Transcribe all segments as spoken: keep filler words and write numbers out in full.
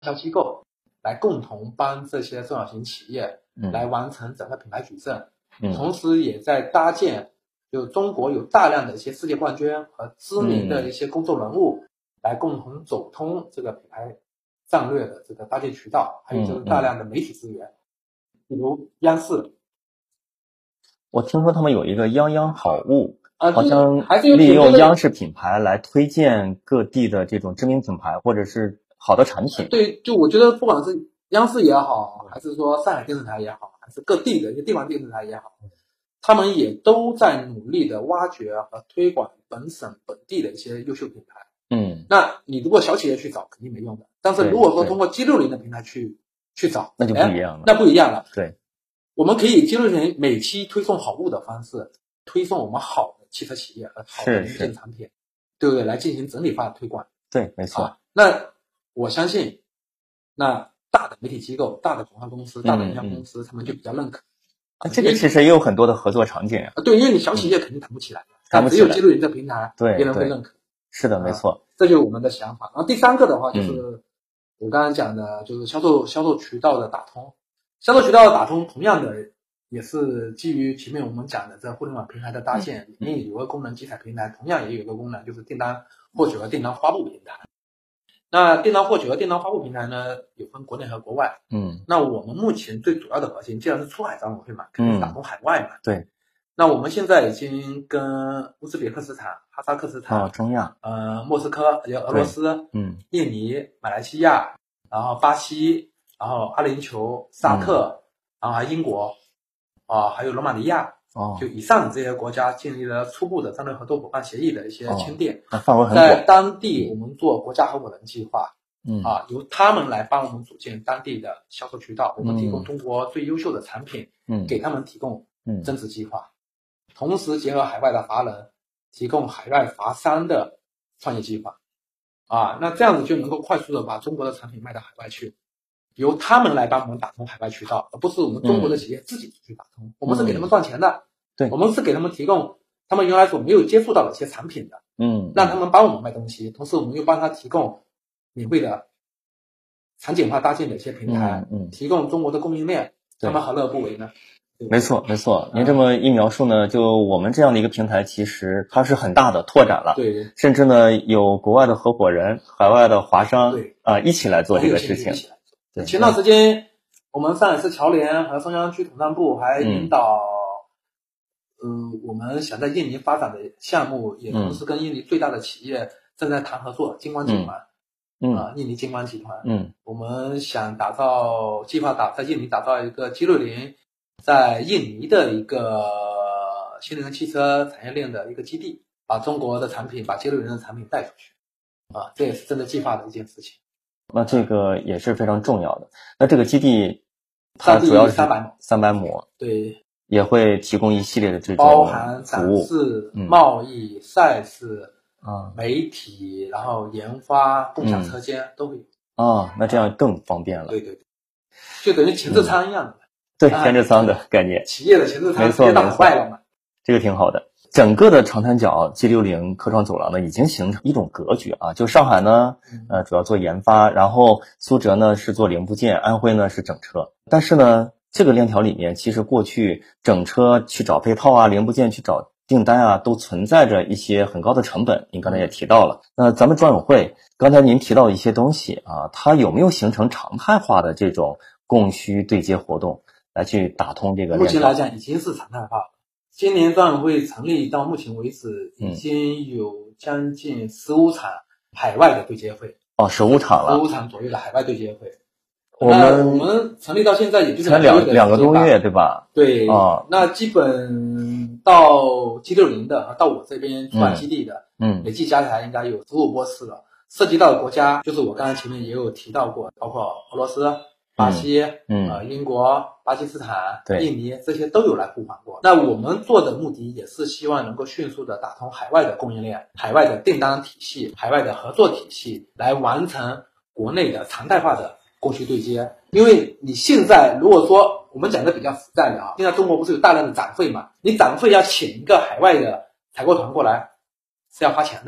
销机构来共同帮这些中小型企业来完成整个品牌矩阵， 嗯、 同时也在搭建就中国有大量的一些世界冠军和知名的一些公众人物、嗯、来共同走通这个品牌战略的这个搭建渠道，还有就是大量的媒体资源，嗯、比如央视。 我听说他们有一个泱泱好物， 啊、 好像利用央视品牌来推荐各地的这种知名品牌或者是好的产品。 对，就我觉得不管是央视也好，还是说上海电视台也好，还是各地的一些地方电视台也好，他们也都在努力的挖掘和推广本省本地的一些优秀品牌。 嗯， 那你如果小企业去找肯定没用的，但是如果说通过 G 六零 的平台去去找， 那就不一样了。 那不一样了。 对， 我们可以 G 六零 每期推送好物的方式，推送我们好的汽车企业和好的零件产品，对不对？来进行整体化的推广。 对，没错。 啊、那我相信，那大的媒体机构、大的广告公司、大的营销公司，嗯嗯他们就比较认可。 啊、这个其实也有很多的合作场景啊。 对，因为你小企业肯定谈不起来， 谈、嗯、不起来。 只有 G 六零 的平台， 对， 别人会认可。 是的，没错、 啊。这就是我们的想法。然后第三个的话，就是我刚刚讲的，就是销售销售渠道的打通。销售渠道的打通，同样的也是基于前面我们讲的这互联网平台的搭建，里面有个功能，集采平台同样也有一个功能，就是订单获取和订单发布平台。那订单获取和订单发布平台呢，有分国内和国外。 嗯， 那我们目前最主要的核心，既然是出海商务会嘛，肯定是打通海外嘛。 嗯、对。 那我们现在已经跟乌兹别克斯坦、哈萨克斯坦、 哦、中亚、 呃莫斯科、有俄罗斯、 嗯、 印尼、马来西亚，然后巴西，然后阿联酋、沙特，嗯、然后还英国，啊、呃，还有罗马尼亚。 哦， 就以上的这些国家建立了初步的战略合作伙伴协议的一些签订， 哦、范围很广。 在当地我们做国家合伙人计划， 嗯啊，由他们来帮我们组建当地的销售渠道，我们提供中国最优秀的产品， 嗯， 给他们提供嗯增值计划，嗯、同时结合海外的华人，提供海外华商的创业计划，啊，那这样子就能够快速的把中国的产品卖到海外去。由他们来帮我们打通海外渠道，而不是我们中国的企业自己去打通。嗯、我们是给他们赚钱的， 对， 我们是给他们提供他们原来所没有接触到的一些产品的， 嗯， 让他们帮我们卖东西，同时我们又帮他提供免费的场景化搭建的一些平台， 嗯，嗯提供中国的供应链，他们何乐而不为呢？ 没错，没错。您这么一描述呢，就我们这样的一个平台，其实它是很大的拓展了， 对， 甚至呢有国外的合伙人、海外的华商， 对啊、呃，一起来做这个事情。 对，前段时间我们上海市侨联和松江区统战部还引导，嗯、呃，我们想在印尼发展的项目，也同时跟印尼最大的企业正在谈合作，金光集团， 嗯啊、呃，印尼金光集团， 嗯， 我们想打造计划打在印尼打造一个 G 六零在印尼的一个新能源汽车产业链的一个基地，把中国的产品，把 G 六零的产品带出去，啊，这也是真的计划的一件事情。 那这个也是非常重要的。那这个基地，它主要是三百亩， 三百亩， 对， 也会提供一系列的这种包含展服务、 示、 嗯、 贸易、赛事、 啊、 媒体，然后研发、共享车间、嗯、都会有。 啊，那这样更方便了。 对对对，就等于前置仓一样的。 嗯、对，前置仓的概念。 企业的前置仓没错， 直接到海外了嘛。 这个挺好的。整个的长三角 G 六零 科创走廊呢，已经形成一种格局啊。就上海呢，呃，主要做研发，然后苏浙呢是做零部件，安徽呢是整车。但是呢，这个链条里面，其实过去整车去找配套啊，零部件去找订单啊，都存在着一些很高的成本。您刚才也提到了，那咱们专委会刚才您提到一些东西啊，它有没有形成常态化的这种供需对接活动，来去打通这个链条？ 目前来讲，已经是常态化了。今年专委会成立到目前为止，已经有将近十五场海外的对接会。 哦，十五场了， 十五场左右的海外对接会。 我们我们成立到现在也就是才两两个多月，对吧？ 对。 哦， 那基本到 G 六零 的，到我这边创基地的， 嗯， 累计加起来应该有十五波次了。涉及到的国家，就是我刚才前面也有提到过，包括俄罗斯、巴西、 嗯呃，英国、巴基斯坦、 对印尼这些都有来互访过。那我们做的目的也是希望能够迅速的打通海外的供应链、海外的订单体系、海外的合作体系，来完成国内的常态化的供需对接。因为你现在如果说我们讲的比较实在的啊，现在中国不是有大量的展会嘛？你展会要请一个海外的采购团过来是要花钱的。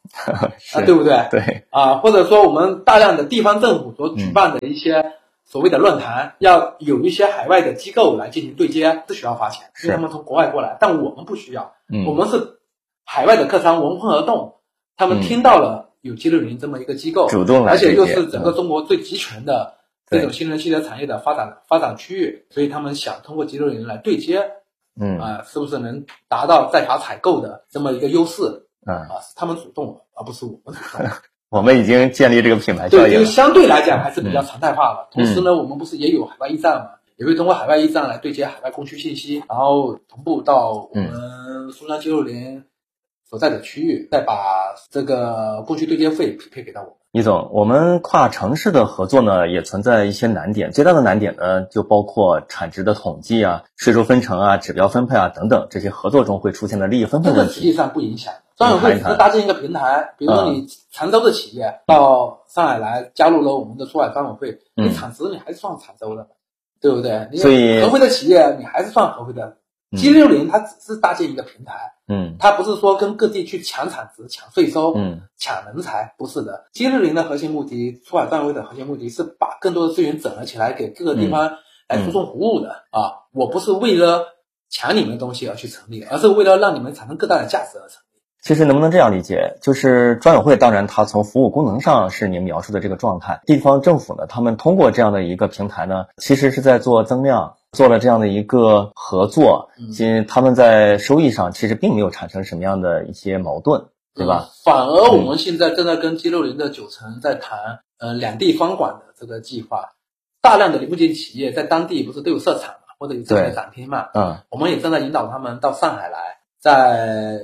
啊，对不对？ 对啊，或者说我们大量的地方政府所举办的一些所谓的论坛，嗯、要有一些海外的机构来进行对接，是需要花钱，因为他们从国外过来，但我们不需要， 嗯、 我们是海外的客商闻风而动，他们听到了有 G 六零这么一个机构， 主动来， 而且又是整个中国最集权的这种新能源汽车产业的发展发展区域，所以他们想通过 G 六零来对接， 嗯啊、呃，是不是能达到在华采购的这么一个优势？ 嗯啊，是他们主动，而不是我们主动。 我们已经建立这个品牌效应了， 对，就相对来讲还是比较常态化了。 嗯、 同时呢，我们不是也有海外驿站嘛，也会通过海外驿站来对接海外供需信息，然后同步到我们松江 G 六零所在的区域，再把这个供需对接费匹配给到我们。 李总，我们跨城市的合作呢，也存在一些难点。最大的难点呢，就包括产值的统计啊、税收分成啊、指标分配啊等等，这些合作中会出现的利益分配问题。 这个实际上不影响。专委会只是搭建一个平台，比如说你常州的企业到上海来加入了我们的出海专委会， 嗯、 你产值你还是算常州的，对不对？ 所以合肥的企业你还是算合肥的。G 六零 它只是搭建一个平台， 嗯， 它不是说跟各地去抢产值、抢税收、 嗯， 抢人才，不是的。G 六零 的核心目的，出海专委会的核心目的是把更多的资源整合起来，给各个地方来输送服务的、嗯、啊。我不是为了抢你们的东西而去成立，而是为了让你们产生更大的价值而成立。 其实能不能这样理解，就是专委会当然它从服务功能上是您描述的这个状态，地方政府呢，他们通过这样的一个平台呢，其实是在做增量，做了这样的一个合作，其实他们在收益上其实并没有产生什么样的一些矛盾，对吧？ 嗯、反而我们现在正在跟 G 六零 的九城在谈，呃，两地方管的这个计划，大量的零部件企业在当地不是都有设厂嘛，或者有自己的展厅嘛， 嗯， 我们也正在引导他们到上海来，在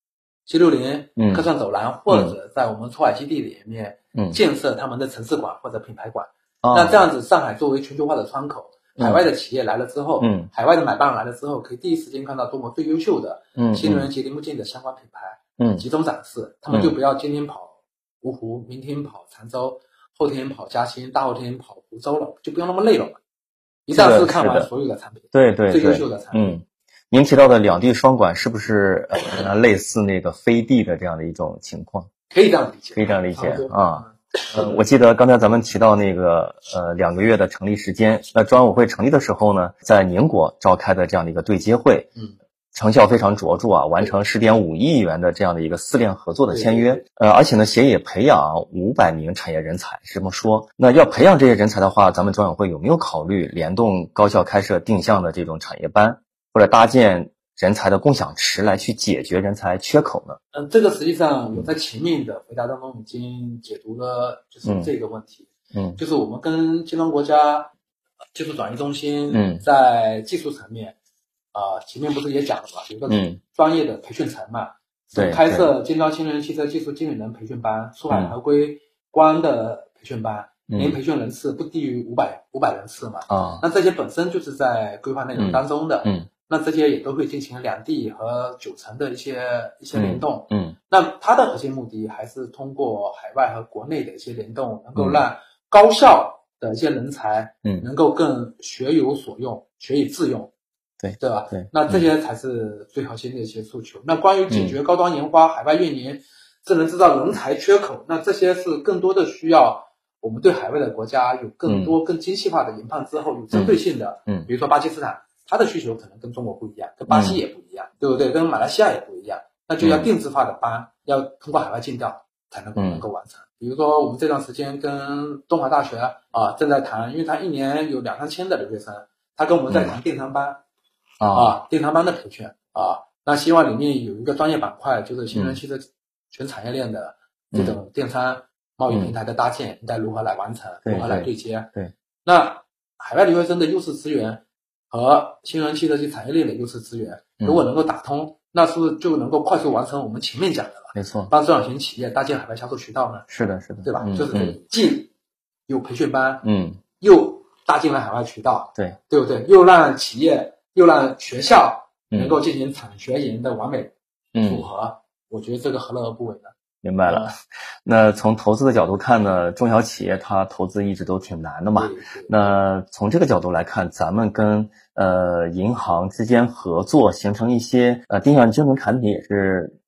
G 六零科创走廊、嗯、或者在我们出海基地里面建设他们的城市馆或者品牌馆、嗯、那这样子上海作为全球化的窗口、嗯、海外的企业来了之后、 嗯、 海外的买办来了之后可以第一时间看到中国最优秀的新能源及零部件的相关品牌、 嗯、 集中展示，他们就不要今天跑芜湖，明天跑常州，后天跑嘉兴，大后天跑湖州了，就不用那么累了嘛，一站式看完所有的产品， 对对对， 最优秀的产品。 嗯，您提到的两地双管是不是呃类似那个飞地的这样的一种情况？ 可以这样理解， 可以这样理解啊。呃，我记得刚才咱们提到那个呃两个月的成立时间，那专委会成立的时候呢，在宁国召开的这样的一个对接会， 嗯， 成效非常卓著啊，完成十点五亿元的这样的一个私链合作的签约，呃，而且呢，协议培养五百名产业人才，是这么说。那要培养这些人才的话，咱们专委会有没有考虑联动高校开设定向的这种产业班，或者搭建人才的共享池来去解决人才缺口呢？ 嗯，这个实际上我在前面的回答当中已经解读了，就是这个问题。 嗯， 就是我们跟金融国家技术转移中心， 嗯， 在技术层面，啊、呃，前面不是也讲了嘛，有一个专业的培训层嘛， 对、嗯， 开设京招新能源汽车技术经理人培训班、出海合规官的培训班， 嗯、 年培训人次不低于五百五百人次嘛。 啊， 那这些本身就是在规划内容当中的。 嗯。嗯那这些也都会进行两地和九城的一些一些联动， 嗯，嗯， 那它的核心目的还是通过海外和国内的一些联动，能够让高校的一些人才， 嗯， 能够更学有所用，学以致用， 对对吧？ 对， 那这些才是最核心的一些诉求。嗯、那关于解决高端研发、海外运营、智能制造人才缺口，那这些是更多的需要我们对海外的国家有更多、更精细化的研判之后，有针对性的， 嗯， 比如说巴基斯坦。它的需求可能跟中国不一样，跟巴西也不一样，嗯、对不对？跟马来西亚也不一样，那就要定制化的班，嗯、要通过海外尽调才能够、嗯、能够完成。比如说我们这段时间跟东华大学啊正在谈，因为他一年有两三千的留学生，他跟我们在谈电商班、 嗯、 啊，电商班的培训啊，那希望里面有一个专业板块，就是新能源汽车全产业链的这种电商贸易平台的搭建，应该如何来完成， 嗯、 如何来对接？ 对， 那海外留学生的优势资源。和新能源汽车及产业链的优势资源，如果能够打通，嗯、那是不是就能够快速完成我们前面讲的了？ 没错， 帮中小型企业搭建海外销售渠道呢？ 是的，是的， 对吧？ 嗯、 就是既有培训班， 嗯， 又搭进了海外渠道， 对， 对不对？又让企业，又让学校能够进行产学研的完美组合，嗯、我觉得这个何乐而不为呢？ 明白了，那从投资的角度看呢，中小企业它投资一直都挺难的嘛。那从这个角度来看，咱们跟呃银行之间合作，形成一些呃定向金融产品也是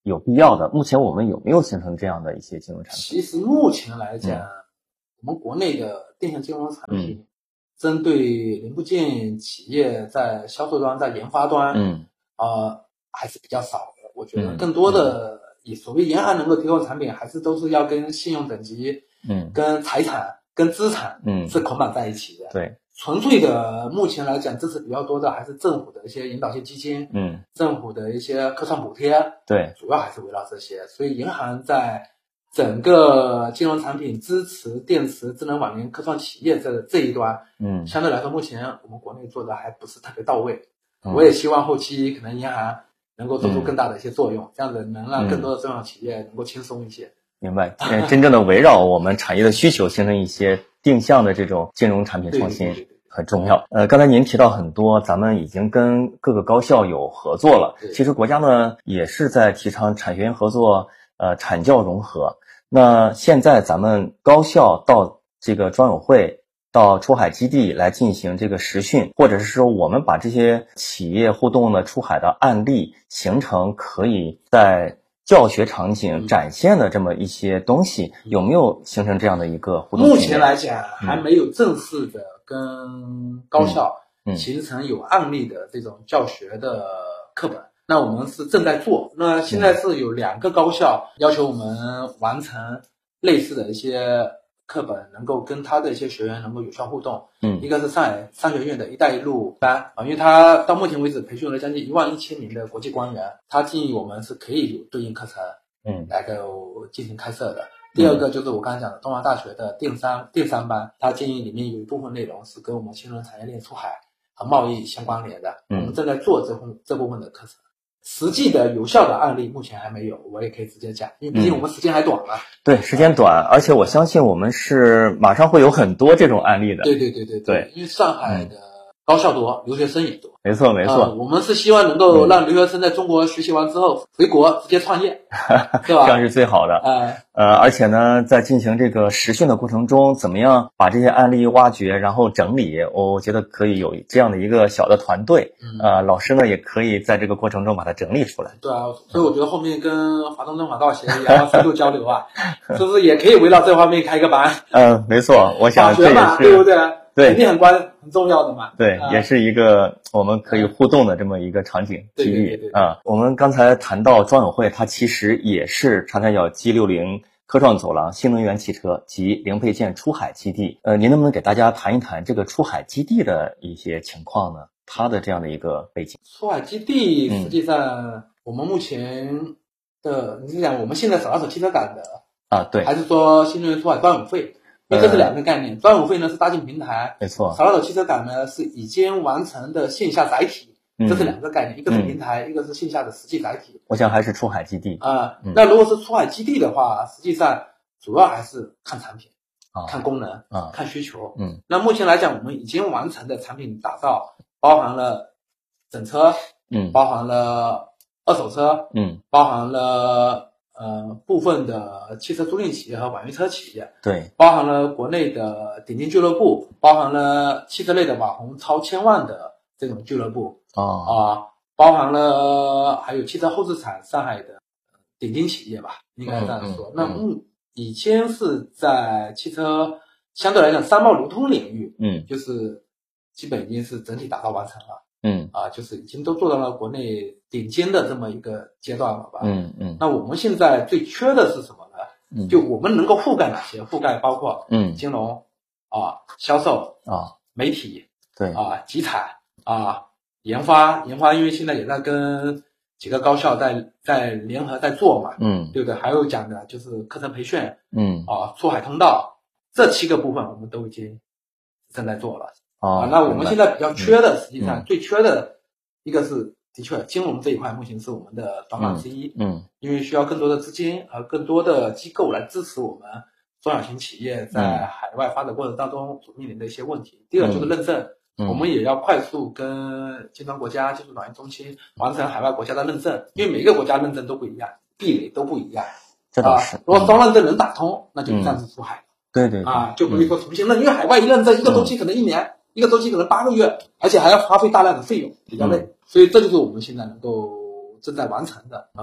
有必要的？目前我们有没有形成这样的一些金融产品？ 其实目前来讲，嗯、我们国内的电信金融产品，嗯、针对零部件企业在销售端、在研发端，嗯，呃，还是比较少的。我觉得更多的以所谓银行能够提供产品，还是都是要跟信用等级，嗯，跟财产、跟资产，嗯，是捆绑在一起的。 对。 纯粹的，目前来讲支持比较多的还是政府的一些引导性基金，嗯，政府的一些科创补贴， 对， 主要还是围绕这些。所以银行在整个金融产品支持电池、智能网联、科创企业这这一端，嗯，相对来说目前我们国内做的还不是特别到位。嗯、我也希望后期可能银行能够做出更大的一些作用，嗯、这样子能让更多的中小企业能够轻松一些。 明白，真正的围绕我们产业的需求，形成一些定向的这种金融产品创新。对对对对，很重要。呃，刚才您提到很多，咱们已经跟各个高校有合作了。其实国家呢也是在提倡产学研合作，呃，产教融合。那现在咱们高校到这个专委会、到出海基地来进行这个实训，或者是说我们把这些企业互动的出海的案例形成可以在教学场景展现的这么一些东西，有没有形成这样的一个互动？ 目前来讲还没有正式的跟高校形成有案例的这种教学的课本，嗯嗯、那我们是正在做。那现在是有两个高校要求我们完成类似的一些课本，能够跟他的一些学员能够有效互动。嗯，一个是上海商学院的一带一路班啊，因为他到目前为止培训了将近一万一千名的国际官员，他建议我们是可以有对应课程，嗯，来够进行开设的。第二个就是我刚才讲的东华大学的电商电商班，他建议里面有一部分内容是跟我们新能源产业链出海和贸易相关联的，嗯，我们正在做这部这部分的课程。实际的有效的案例目前还没有，我也可以直接讲，因为毕竟我们时间还短嘛。 嗯、对，时间短，而且我相信我们是马上会有很多这种案例的。 对对对对对，因为上海的高校多，留学生也多。 没错没错、呃， 我们是希望能够让留学生在中国学习完之后、嗯、回国直接创业，对吧？ 这样是最好的。呃呃，而且呢，在进行这个实训的过程中，怎么样把这些案例挖掘，然后整理，我觉得可以有这样的一个小的团队。嗯、呃，老师呢也可以在这个过程中把它整理出来。 对啊，所以我觉得后面跟华东政法大学也要深度交流啊，是不是也可以围绕这方面开个班？ 嗯，没错，我想这也是对不对？ 对， 肯定很关很重要的嘛。 对，呃、也是一个我们可以互动的这么一个场景机遇啊。我们刚才谈到专委会，它其实也是长三角 G 六十科创走廊新能源汽车及零配件出海基地。呃，您能不能给大家谈一谈这个出海基地的一些情况呢？它的这样的一个背景。 出海基地实际上我们目前的，你是讲我们现在手拉手汽车港的啊，对， 还是说新能源出海专委会？因为这是两个概念，专委会呢是搭建平台， 没错。 手拉手汽车港呢是已经完成的线下载体，嗯、这是两个概念，一个是平台，嗯、一个是线下的实际载体。 我想还是出海基地啊、呃嗯。那如果是出海基地的话，实际上主要还是看产品，啊、看功能，啊、看需求。嗯。那目前来讲，我们已经完成的产品打造，包含了整车，嗯，包含了二手车，嗯，包含了。呃，部分的汽车租赁企业和网约车企业， 对， 包含了国内的顶尖俱乐部，包含了汽车类的网红超千万的这种俱乐部，啊、哦、啊，包含了还有汽车后市场上海的顶尖企业吧，应该这样说。嗯嗯、那目以前是在汽车相对来讲商贸流通领域，嗯，就是基本已经是整体打造完成了。嗯啊，就是已经都做到了国内顶尖的这么一个阶段了吧？嗯嗯。那我们现在最缺的是什么呢？嗯，就我们能够覆盖哪些？覆盖包括嗯金融啊、销售啊、媒体对啊、集采啊、研发研发，因为现在也在跟几个高校在在联合在做嘛，嗯，对不对？还有讲的就是课程培训，嗯啊，出海通道这七个部分我们都已经正在做了。啊，那我们现在比较缺的，实际上最缺的一个是，的确金融这一块目前是我们的短板之一。嗯，因为需要更多的资金和更多的机构来支持我们中小型企业在海外发展过程当中所面临的一些问题。第二就是认证，我们也要快速跟金砖国家技术转移中心完成海外国家的认证，因为每个国家认证都不一样，壁垒都不一样。 这倒是。 如果双认证能打通，那就暂时出海。 对对啊，就不会说重新认，因为海外一认证一个周期可能一年。一个周期可能八个月，而且还要花费大量的费用，比较累，嗯、所以这就是我们现在能够正在完成的。然后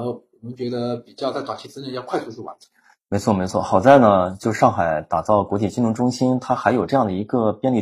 我们觉得比较在短期之内要快速去完成。 没错没错，好在呢，就上海打造国铁金融中心，它还有这样的一个便利